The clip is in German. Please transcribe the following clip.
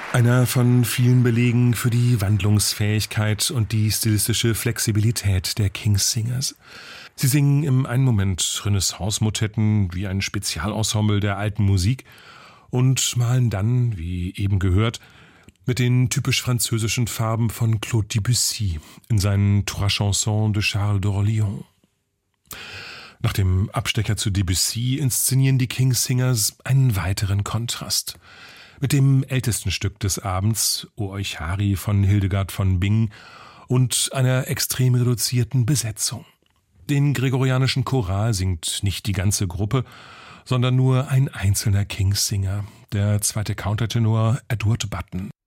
Einer von vielen Belegen für die Wandlungsfähigkeit und die stilistische Flexibilität der King's Singers. Sie singen im einen Moment Renaissance-Motetten wie ein Spezialensemble der alten Musik und malen dann, wie eben gehört, mit den typisch französischen Farben von Claude Debussy in seinen Trois Chansons de Charles d'Orléans. Nach dem Abstecher zu Debussy inszenieren die King's Singers einen weiteren Kontrast. Mit dem ältesten Stück des Abends, O Euchari von Hildegard von Bingen, und einer extrem reduzierten Besetzung. Den gregorianischen Choral singt nicht die ganze Gruppe, sondern nur ein einzelner King's Singer, der zweite Countertenor Edward Button.